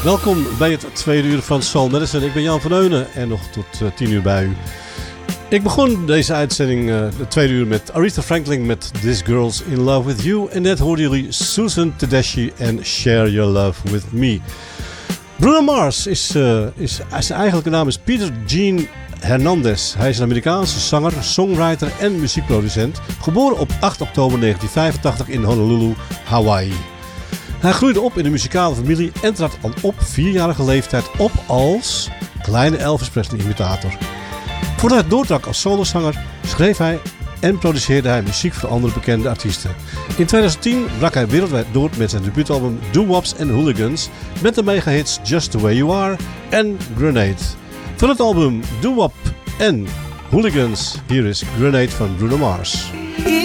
Welkom bij het tweede uur van Soul Medicine. Ik ben Jan van Eunen en nog tot 10 uur bij u. Ik begon deze uitzending, de tweede uur, met Aretha Franklin met This Girl's in Love With You. En net hoorden jullie Susan Tedeschi en Share Your Love With Me. Bruno Mars zijn eigenlijke naam is Peter Gene Hernandez. Hij is een Amerikaanse zanger, songwriter en muziekproducent. Geboren op 8 oktober 1985 in Honolulu, Hawaii. Hij groeide op in een muzikale familie en trad al op 4-jarige leeftijd op als kleine Elvis Presley imitator. Voordat hij doortrak als solozanger schreef hij en produceerde hij muziek voor andere bekende artiesten. In 2010 brak hij wereldwijd door met zijn debuutalbum Doo-Wops and Hooligans met de megahits Just The Way You Are en Grenade. Van het album Doo-Wop and Hooligans, hier is Grenade van Bruno Mars.